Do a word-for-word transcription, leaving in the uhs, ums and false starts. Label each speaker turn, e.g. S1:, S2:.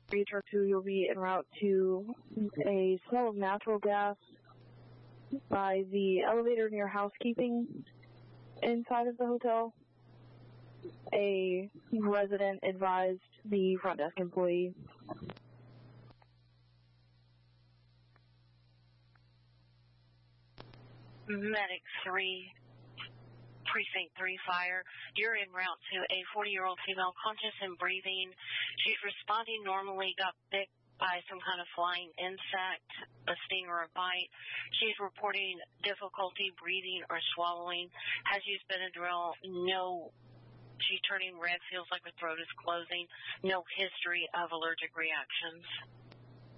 S1: Truck two, you'll be en route to a smell of natural gas by the elevator near housekeeping inside of the hotel. A resident advised the front desk employee.
S2: Medic three, Precinct three Fire. You're en route to a forty-year-old female conscious and breathing. She's responding normally, got bit by some kind of flying insect, a sting or a bite. She's reporting difficulty breathing or swallowing. Has used Benadryl. No, she's turning red, feels like her throat is closing. No history of allergic reactions.